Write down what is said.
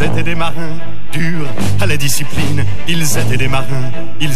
étaient des marins durs à la discipline. Ils étaient des marins, ils